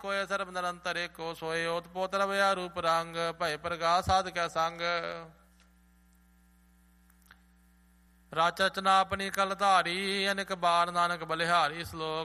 ਕੋਇ ਸਰਬ ਨਿਰੰਤਰ ਏਕੋ ਸੋਇ ਓਤ ਪੋਤ ਰਵਿਆ ਰੂਪ ਰੰਗ ਭੈ ਪ੍ਰਗਾਸ ਸਾਧ ਕੈ ਸੰਗ ਰਚ ਰਚਨਾ ਆਪਣੀ ਕਲ ਧਾਰੀ ਅਨਿਕ ਬਾਰ ਨਾਨਕ ਬਲਿਹਾਰੀ। ਸ਼ਲੋਕ